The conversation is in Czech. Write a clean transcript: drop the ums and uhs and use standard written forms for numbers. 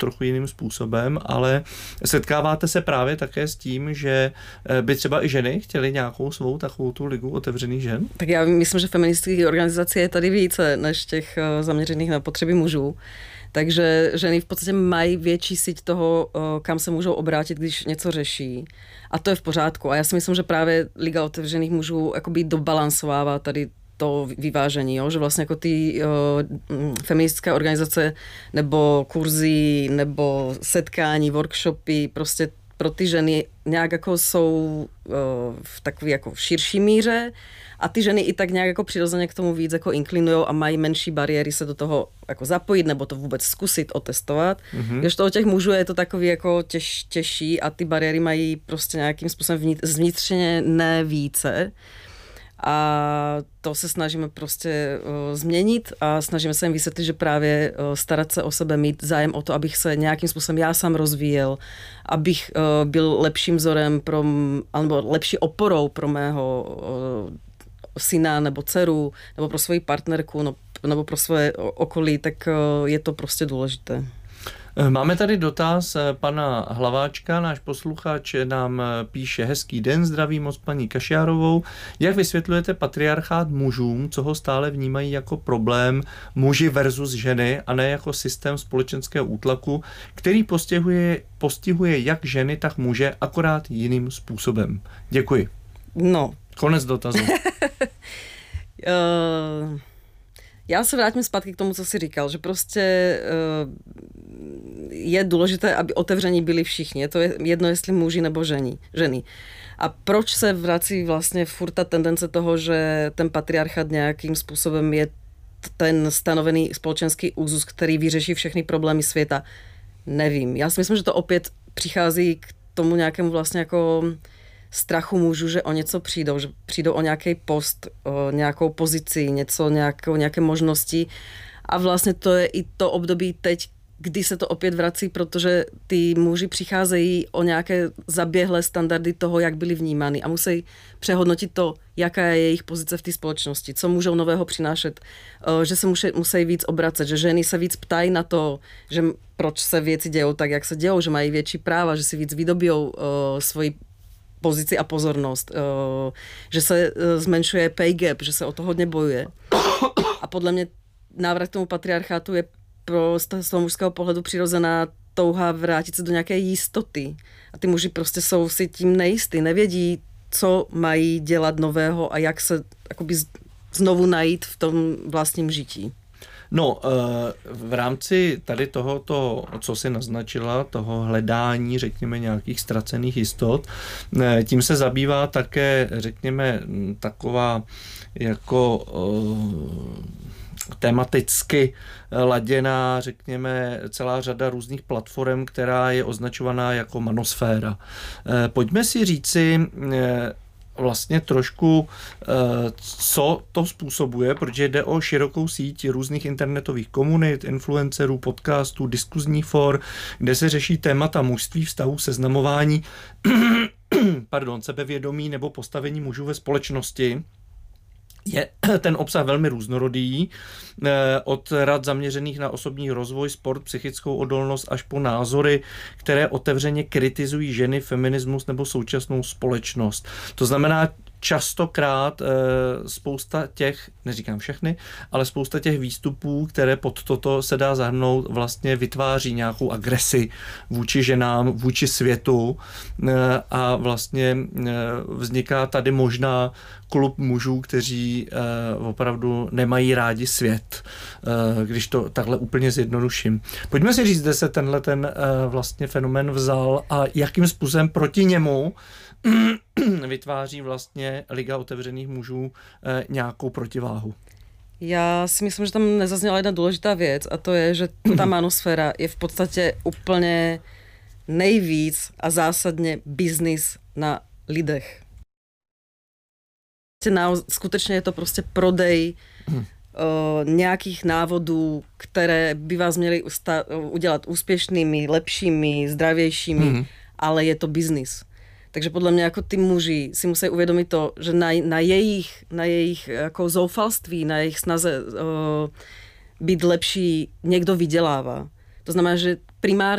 trochu jiným způsobem, ale setkáváte se právě také s tím, že by třeba i ženy chtěly nějakou svou takovou tu ligu otevřených žen? Tak já myslím, že feministických organizací je tady více než těch zaměřených na potřeby mužů. Takže ženy v podstatě mají větší síť toho, kam se můžou obrátit, když něco řeší. A to je v pořádku. A já si myslím, že právě Liga otevřených mužů jakoby dobalancovává tady to vyvážení, jo? Že vlastně jako ty feministické organizace nebo kurzy nebo setkání, workshopy, prostě pro ty ženy nějak jako jsou v takové jako širší míře a ty ženy i tak nějak jako přirozeně k tomu víc jako inklinujou a mají menší bariéry se do toho jako zapojit nebo to vůbec zkusit otestovat. Když to o těch mužů je to takový jako těžší a ty bariéry mají prostě nějakým způsobem zvnitřně ne více. A to se snažíme prostě změnit a snažíme se jim vysvětlit, že právě starat se o sebe, mít zájem o to, abych se nějakým způsobem já sám rozvíjel, abych byl lepším vzorem alebo lepší oporou pro mého syna nebo dceru, nebo pro svoji partnerku, nebo pro svoje okolí, tak je to prostě důležité. Máme tady dotaz pana Hlaváčka, náš posluchač nám píše: hezký den, zdravím moc paní Kašjárovou. Jak vysvětlujete patriarchát mužům, co ho stále vnímají jako problém muži versus ženy a ne jako systém společenského útlaku, který postihuje jak ženy, tak muže, akorát jiným způsobem? Děkuji. No. Konec dotazu. Já se vrátím zpátky k tomu, co jsi říkal, že prostě je důležité, aby otevření byli všichni. Je to jedno, jestli muži nebo ženy. A proč se vrací vlastně furt ta tendence toho, že ten patriarchat nějakým způsobem je ten stanovený společenský úzus, který vyřeší všechny problémy světa? Nevím. Já si myslím, že to opět přichází k tomu nějakému vlastně jako strachu mužů, že o něco přijdou, že přijdou o nějaký post, o nějakou pozici, nějaké možnosti. A vlastně to je i to období teď, kdy se to opět vrací, protože ty muži přicházejí o nějaké zaběhlé standardy toho, jak byli vnímány a musí přehodnotit to, jaká je jejich pozice v té společnosti, co můžou nového přinášet, že se musí víc obracet, že ženy se víc ptají na to, že proč se věci dějou tak, jak se dějou, že mají větší práva, že si víc vydobijou svoji pozici a pozornost, že se zmenšuje pay gap, že se o to hodně bojuje. A podle mě návrat k tomu patriarchátu je z toho mužského pohledu přirozená touha vrátit se do nějaké jistoty. A ty muži prostě jsou si tím nejistý, nevědí, co mají dělat nového a jak se jakoby znovu najít v tom vlastním žití. No, v rámci tady tohoto, co si naznačila, toho hledání, řekněme, nějakých ztracených jistot, tím se zabývá také, řekněme, taková jako tematicky laděná, řekněme, celá řada různých platform, která je označovaná jako manosféra. Pojďme si říci vlastně trošku, co to způsobuje, protože jde o širokou síť různých internetových komunit, influencerů, podcastů, diskuzních for, kde se řeší témata mužství, vztahů, seznamování, sebevědomí nebo postavení mužů ve společnosti. Je ten obsah velmi různorodý, od rad zaměřených na osobní rozvoj, sport, psychickou odolnost až po názory, které otevřeně kritizují ženy, feminismus nebo současnou společnost. To znamená, častokrát spousta těch, neříkám všechny, ale spousta těch výstupů, které pod toto se dá zahrnout, vlastně vytváří nějakou agresi vůči ženám, vůči světu a vlastně vzniká tady možná klub mužů, kteří opravdu nemají rádi svět, když to takhle úplně zjednoduším. Pojďme si říct, kde se tenhle vlastně fenomén vzal a jakým způsobem proti němu vytváří vlastně Liga otevřených mužů nějakou protiváhu. Já si myslím, že tam nezazněla jedna důležitá věc a to je, že ta manosféra je v podstatě úplně nejvíc a zásadně biznis na lidech. Skutečně je to prostě prodej nějakých návodů, které by vás měly udělat úspěšnými, lepšími, zdravějšími, ale je to biznis. Takže podle mě jako ty muži si musí uvědomit to, že na jejich jako zoufalství, na jejich snaze být lepší někdo vydělává. To znamená, že primárně